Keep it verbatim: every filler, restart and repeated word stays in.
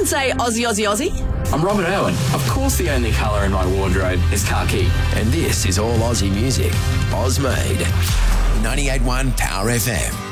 and say Aussie, Aussie, Aussie? I'm Robert Irwin. Of course the only colour in my wardrobe is khaki. And this is all Aussie music. Oz Made. ninety-eight point one Power F M.